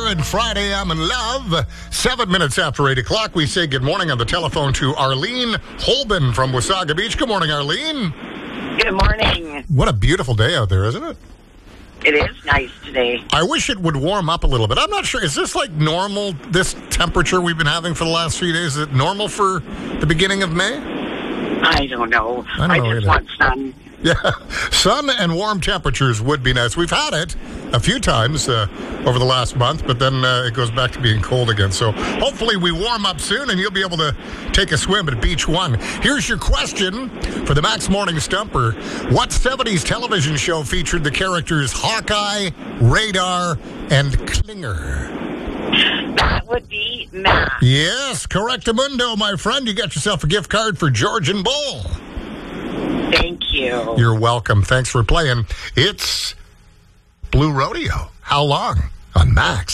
and Friday I'm in love. 7 minutes after 8 o'clock, we say good morning on the telephone to Arlene Holben from Wasaga Beach. Good morning, Arlene. Good morning. What a beautiful day out there, isn't it? It is nice today. I wish it would warm up a little bit. I'm not sure. Is this like normal, this temperature we've been having for the last few days? Is it normal for the beginning of May? I don't know. I don't know just either. want sun. Yeah, sun and warm temperatures would be nice. We've had it a few times over the last month, but then it goes back to being cold again. So hopefully we warm up soon and you'll be able to take a swim at Beach 1. Here's your question for the Max Morning Stumper. What 70s television show featured the characters Hawkeye, Radar, and Klinger? That would be Matt. Yes, correctamundo, my friend. You got yourself a gift card for George and Bull. Thank you. You're welcome. Thanks for playing. It's Blue Rodeo. How long? On Max.